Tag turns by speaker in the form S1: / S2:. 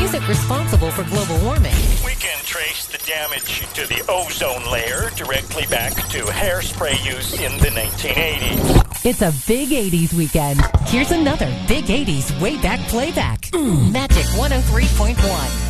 S1: isn't responsible for global warming.
S2: We can trace the damage to the ozone layer directly back to hairspray use in the 1980s.
S1: It's a big 80s weekend. Here's another big 80s way back playback. Magic 103.1.